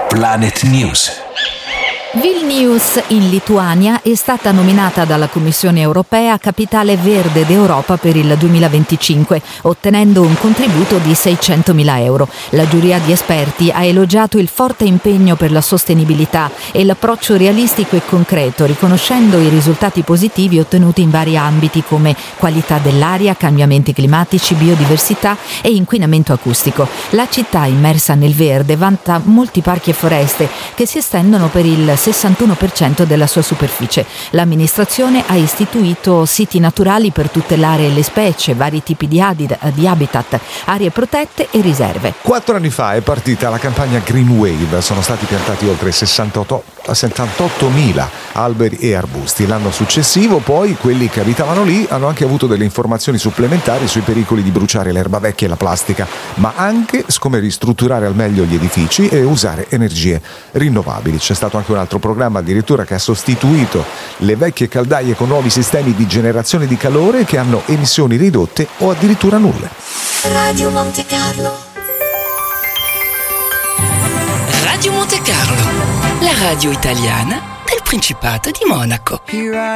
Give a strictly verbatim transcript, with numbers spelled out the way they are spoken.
Planet News. Vilnius in Lituania è stata nominata dalla Commissione europea Capitale Verde d'Europa per il duemilaventicinque, ottenendo un contributo di seicentomila euro. La giuria di esperti ha elogiato il forte impegno per la sostenibilità e l'approccio realistico e concreto, riconoscendo i risultati positivi ottenuti in vari ambiti come qualità dell'aria, cambiamenti climatici, biodiversità e inquinamento acustico. La città, immersa nel verde, vanta molti parchi e foreste che si estendono per il sessantuno per cento della sua superficie. L'amministrazione ha istituito siti naturali per tutelare le specie, vari tipi di, adid- di habitat, aree protette e riserve. Quattro anni fa è partita la campagna Green Wave, sono stati piantati oltre settantottomila alberi e arbusti. L'anno successivo poi quelli che abitavano lì hanno anche avuto delle informazioni supplementari sui pericoli di bruciare l'erba vecchia e la plastica, ma anche su come ristrutturare al meglio gli edifici e usare energie rinnovabili. C'è stato anche un altro programma addirittura che ha sostituito le vecchie caldaie con nuovi sistemi di generazione di calore che hanno emissioni ridotte o addirittura nulle. Radio Monte Carlo. Radio Monte Carlo, la radio italiana del Principato di Monaco.